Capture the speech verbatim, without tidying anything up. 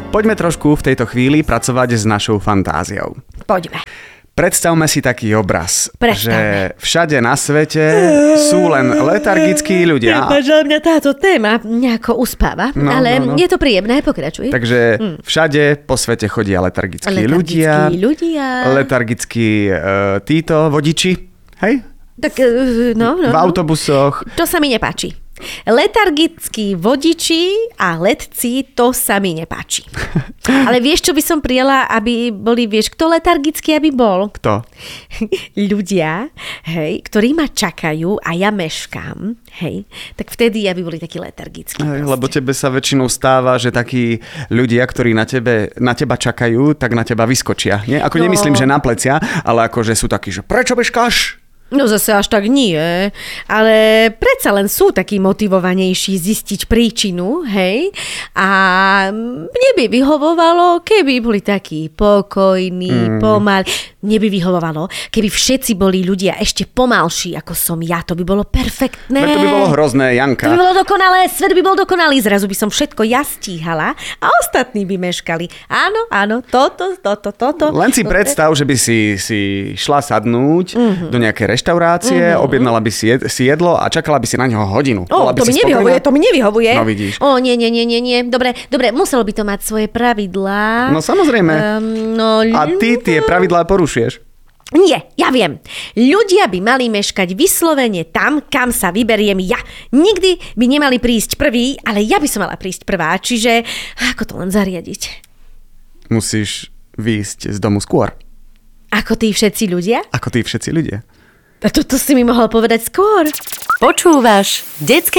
Poďme trošku v tejto chvíli pracovať s našou fantáziou. Poďme. Predstavme si taký obraz, Predstavme. že všade na svete sú len letargickí ľudia. Prepáč, ale mňa táto téma nejako uspáva, No, ale no, no. je to príjemné, pokračuj. Takže Hm. všade po svete chodia letargickí, Letargickí ľudia, ľudia. letargickí uh, títo vodiči, hej? Tak, uh, no, no, V no. autobusoch. To sa mi nepáči. Letargickí vodiči a letci, to sa mi nepáči. Ale vieš, čo by som prijala, aby boli, vieš, kto letargický, aby bol? Kto? Ľudia, hej, ktorí ma čakajú a ja meškám, hej, tak vtedy, aby boli takí letargickí. Hej, lebo tebe sa väčšinou stáva, že takí ľudia, ktorí na, tebe, na teba čakajú, tak na teba vyskočia. Nie? Ako No. nemyslím, že na plecia, ale ako, že sú takí, že prečo meškáš? No zase až tak nie, ale predsa len sú takí motivovanejší zistiť príčinu, hej, a mne by vyhovovalo, keby boli takí pokojní, mm. pomalí. Mne by vyhovovalo, keby všetci boli ľudia ešte pomalší, ako som ja, to by bolo perfektné. Veď to by bolo hrozné, Janka. To by bolo dokonalé, svet by bol dokonalý, zrazu by som všetko ja stíhala a ostatní by meškali. Áno, áno, toto, toto, toto. Len si predstav, že by si, si šla sadnúť mm-hmm. do nejakej reštaurácie, mm-hmm. objednala by si, jed, si jedlo a čakala by si na ňoho hodinu. O, Bola by to si mi nevyhovuje, spokojná? to mi nevyhovuje. No vidíš. O, nie, nie, nie, nie, nie. Dobre, dobre, muselo by to mať svoje pravidlá. No samozrejme. Um, no, A ty tie pravidlá porušuješ. Nie, ja viem. Ľudia by mali meškať vyslovene tam, kam sa vyberiem ja. Nikdy by nemali prísť prvý, ale ja by som mala prísť prvá. Čiže ako to len zariadiť? Musíš výjsť z domu skôr. Ako tí všetci ľudia? Ako tí všetci ľudia. A toto si mi mohol povedať skôr. Počúvaš Detské